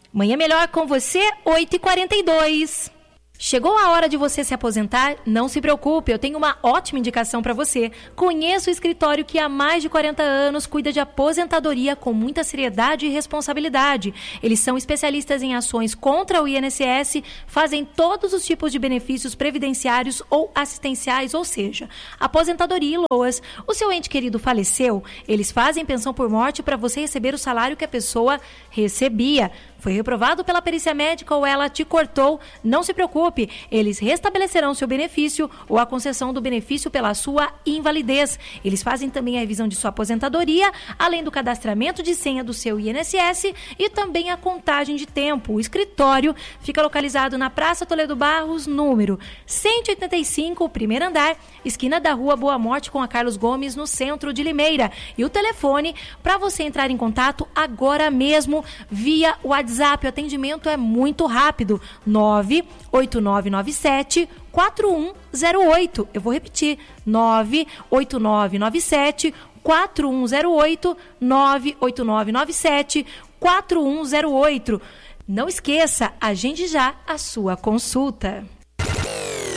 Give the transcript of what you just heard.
Manhã Melhor com você, 8h42. Chegou a hora de você se aposentar? Não se preocupe, eu tenho uma ótima indicação para você. Conheço o escritório que há mais de 40 anos cuida de aposentadoria com muita seriedade e responsabilidade. Eles são especialistas em ações contra o INSS, fazem todos os tipos de benefícios previdenciários ou assistenciais, ou seja, aposentadoria e LOAS. O seu ente querido faleceu? Eles fazem pensão por morte para você receber o salário que a pessoa recebia. Foi reprovado pela perícia médica ou ela te cortou? Não se preocupe, eles restabelecerão seu benefício ou a concessão do benefício pela sua invalidez. Eles fazem também a revisão de sua aposentadoria, além do cadastramento de senha do seu INSS e também a contagem de tempo. O escritório fica localizado na Praça Toledo Barros, número 185, primeiro andar, esquina da Rua Boa Morte com a Carlos Gomes, no centro de Limeira. E o telefone para você entrar em contato agora mesmo via WhatsApp. O atendimento é muito rápido, 98997-4108. Eu vou repetir, 98997-4108, 98997-4108. Não esqueça, agende já a sua consulta.